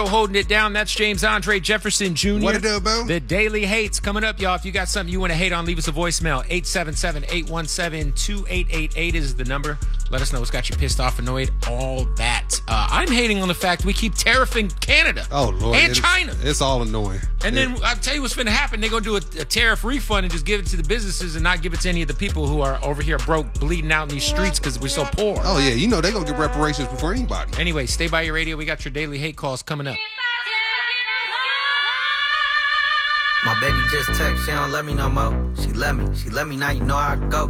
Holding it down. That's James Andre Jefferson Jr. What it do, boo? The Daily Hate's coming up, y'all. If you got something you want to hate on, leave us a voicemail. 877-817-2888 is the number. Let us know what's got you pissed off, annoyed, all that. I'm hating on the fact we keep tariffing Canada. Oh, Lord. And China. It's all annoying. And then I'll tell you what's going to happen. They're going to do a tariff refund and just give it to the businesses and not give it to any of the people who are over here broke, bleeding out in these streets because we're so poor. Oh, yeah. You know they're going to get reparations before anybody. Anyway, stay by your radio. We got your Daily Hate calls coming up. My baby just text, she don't let me no more. She let me, now you know how I go.